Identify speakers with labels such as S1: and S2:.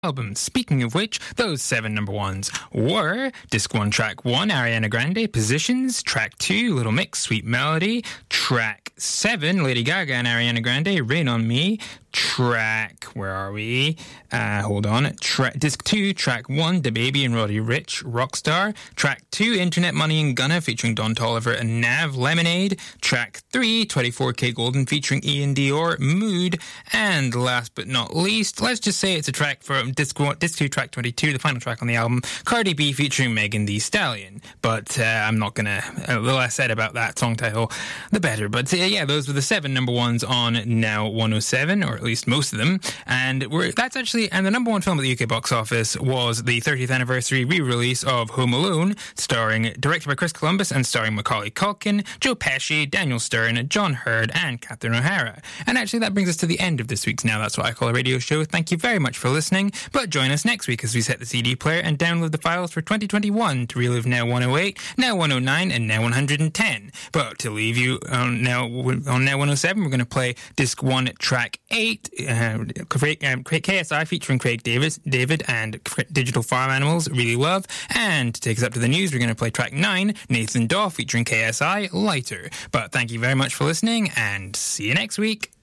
S1: album. Speaking of which, those 7 number ones were Disc 1, Track 1, Ariana Grande, Positions, Track 2, Little Mix, Sweet Melody, Track 7, Lady Gaga and Ariana Grande, Rain on Me, Track, where are we? Hold on. Disc 2, Track 1, DaBaby and Roddy Ricch, Rockstar. Track 2, Internet Money and Gunna featuring Don Toliver and Nav, Lemonade. Track 3, 24K Golden featuring Ian Dior, Mood. And last but not least, let's just say it's a track from Disc 2, Track 22, the final track on the album, Cardi B featuring Megan Thee Stallion. But I'm not gonna, the less said about that song title, the better. But yeah, those were the 7 number ones on Now 107, or at least most of them. And the number one film at the UK box office was the 30th anniversary re-release of Home Alone, directed by Chris Columbus and starring Macaulay Culkin, Joe Pesci, Daniel Stern, John Hurd, and Catherine O'Hara. And actually, that brings us to the end of this week's Now That's What I Call a Radio show. Thank you very much for listening, but join us next week as we set the CD player and download the files for 2021 to relive Now 108, Now 109, and Now 110. But to leave you on Now 107, we're going to play Disc 1, Track 8, KSI featuring Craig David and Digital Farm Animals, Really Love. And to take us up to the news, we're going to play Track 9, Nathan Dawe featuring KSI, Lighter. But thank you very much for listening, and see you next week.